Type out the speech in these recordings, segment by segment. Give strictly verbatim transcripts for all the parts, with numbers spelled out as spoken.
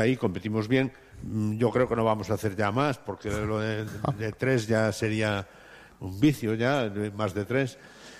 ahí competimos bien. Yo creo que no vamos a hacer ya más, porque lo de, de tres ya sería un vicio, ya, más de tres.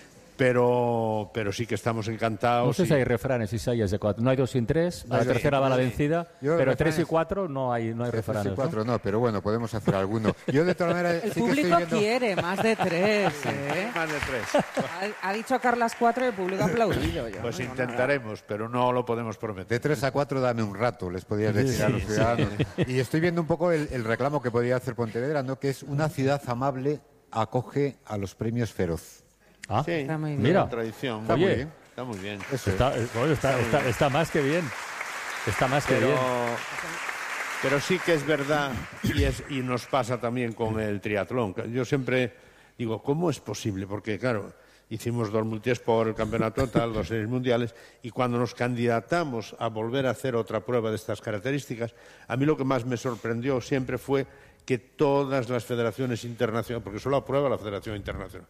Pero, pero sí que estamos encantados. No sé y... si hay refranes y sayas de cuatro. No hay dos sin tres, no, la sí, tercera va la vencida, yo, pero refranes, tres y cuatro no hay, no hay sí, refranes. Tres y cuatro ¿no? no, pero bueno, podemos hacer alguno. Yo de todas maneras... El sí público que estoy viendo... quiere más de tres, ¿eh? Más de tres. Ha, ha dicho Carlas cuatro y el público ha aplaudido. Yo, Pues no, intentaremos, nada. Pero no lo podemos prometer. De tres a cuatro dame un rato, les podías decir sí, a los ciudadanos. Sí. Y estoy viendo un poco el, el reclamo que podría hacer Pontevedra, ¿no? Que es una ciudad amable acoge a los premios Feroz. Ah, sí, está muy bien. Mira, tradición. Está Oye, muy bien. Está muy bien. Eso está, es. bueno, está, está, está, está más que bien. Está más que Pero, bien. pero sí que es verdad, y, es, y nos pasa también con el triatlón. Yo siempre digo, ¿cómo es posible? Porque, claro, hicimos dos multiesport, el campeonato total, dos series mundiales, y cuando nos candidatamos a volver a hacer otra prueba de estas características, a mí lo que más me sorprendió siempre fue que todas las federaciones internacionales, porque solo aprueba la Federación Internacional,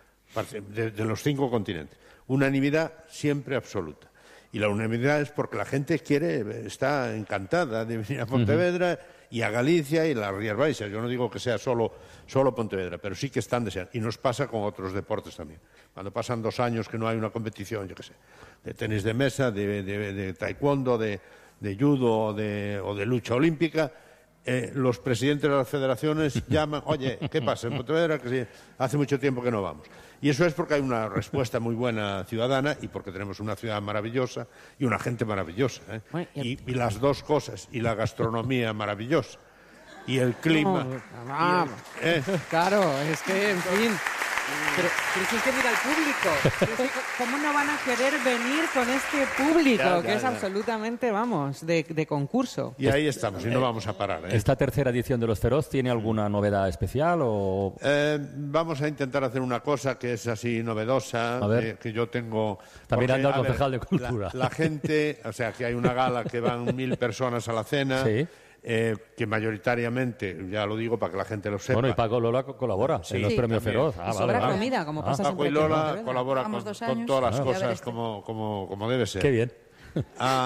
de, de los cinco continentes, unanimidad siempre absoluta. Y la unanimidad es porque la gente quiere, está encantada de venir a Pontevedra uh-huh. y a Galicia y las Rías Baixas. Yo no digo que sea solo, solo Pontevedra, pero sí que están deseando. Y nos pasa con otros deportes también. Cuando pasan dos años que no hay una competición, yo qué sé, de tenis de mesa, de, de, de taekwondo, de, de judo o de, o de lucha olímpica, eh, los presidentes de las federaciones llaman, oye, ¿qué pasa en Pontevedra? Que sí, hace mucho tiempo que no vamos. Y eso es porque hay una respuesta muy buena ciudadana y porque tenemos una ciudad maravillosa y una gente maravillosa. ¿eh? Bueno, y, el... y, y las dos cosas, y la gastronomía maravillosa, y el clima. No, no, y el, ¿eh? Claro, es que, en fin. Pero, pero si es que mira el público. Es que, ¿cómo no van a querer venir con este público? Ya, ya, que es ya. absolutamente, vamos, de, de concurso. Y ahí estamos, y no vamos a parar. ¿eh? ¿Esta tercera edición de Los Feroz tiene alguna novedad especial? O... Eh, vamos a intentar hacer una cosa que es así novedosa, eh, que yo tengo... Está porque, mirando al ver, concejal de Cultura. La, la gente, o sea, que hay una gala que van mil personas a la cena... Sí. Eh, que mayoritariamente, ya lo digo para que la gente lo sepa. Bueno, y Paco Lola colabora sí, en los sí, premios también. Feroz. Ah, y sobra vale, comida, como ah. pasa Paco siempre. y Lola colabora con, con todas las ah, cosas como, como, como debe ser. Qué bien. Ah,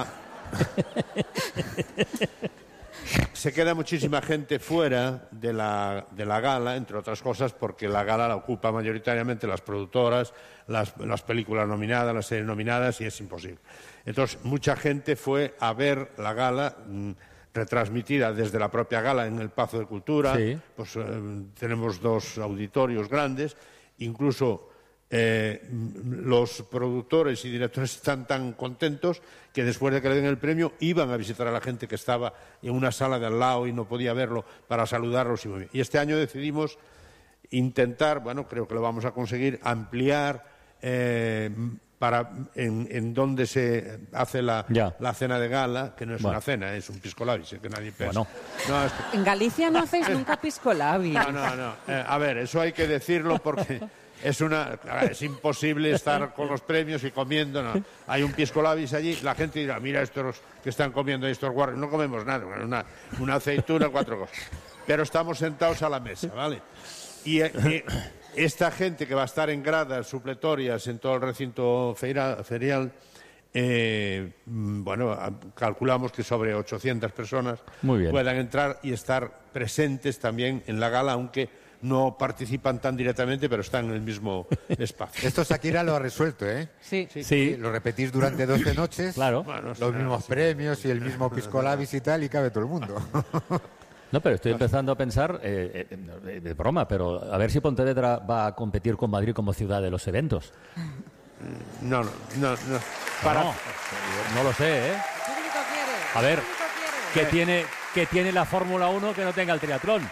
se queda muchísima gente fuera de la, de la gala, entre otras cosas, porque la gala la ocupa mayoritariamente las productoras, las, las películas nominadas, las series nominadas, y es imposible. Entonces, mucha gente fue a ver la gala... Mmm, retransmitida desde la propia gala en el Pazo de Cultura, sí. pues eh, tenemos dos auditorios grandes, incluso eh, los productores y directores están tan contentos que después de que le den el premio iban a visitar a la gente que estaba en una sala de al lado y no podía verlo para saludarlos. Y, muy bien. Y este año decidimos intentar, bueno, creo que lo vamos a conseguir, ampliar eh, para en, en donde se hace la, la cena de gala, que no es bueno. una cena, es un pisco labis, que nadie piensa. Bueno. No, es que... En Galicia no hacéis nunca pisco labis. No, no, no. Eh, a ver, eso hay que decirlo porque es una es imposible estar con los premios y comiendo. No. Hay un pisco labis allí, la gente dirá, mira estos que están comiendo estos guarros, no comemos nada, una, una aceituna, cuatro cosas. Pero estamos sentados a la mesa, ¿vale? Y... y esta gente que va a estar en gradas supletorias en todo el recinto feira, ferial, eh, bueno, calculamos que sobre ochocientas personas puedan entrar y estar presentes también en la gala, aunque no participan tan directamente, pero están en el mismo espacio. Esto Shakira lo ha resuelto, ¿eh? Sí. Sí. sí. Lo repetís durante doce noches, claro. Bueno, los mismos sí. premios y el mismo pisco labis y tal, y cabe todo el mundo. No, pero estoy empezando a pensar, eh, eh, de broma, pero a ver si Pontevedra va a competir con Madrid como ciudad de los eventos. No, no, no. no. Para... no, no lo sé, ¿eh? A ver, ¿qué tiene, qué tiene la Fórmula uno que no tenga el triatlón?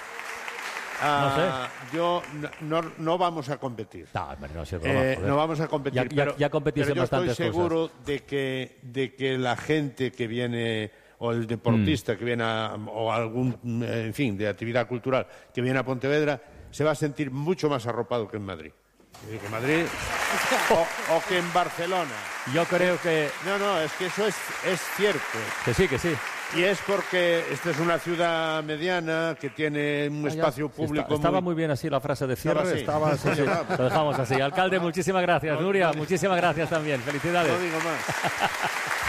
Ah, no sé. Yo no, no vamos a competir. No, no, sí, broma, eh, no vamos a competir. Ya, ya, pero, ya competís en bastantes cosas. Yo estoy seguro de que, de que la gente que viene... o el deportista mm. que viene a, o algún, en fin, de actividad cultural que viene a Pontevedra, se va a sentir mucho más arropado que en Madrid. Que en Madrid o, o que en Barcelona. Yo creo que... No, no, es que eso es, es cierto. Que sí, que sí. Y es porque esta es una ciudad mediana que tiene un espacio público. Está, estaba muy... muy bien así la frase de cierre. Estaba así. Estaba así, sí. Lo dejamos así. Alcalde, muchísimas gracias. Nuria, muchísimas gracias también. Felicidades. No digo más.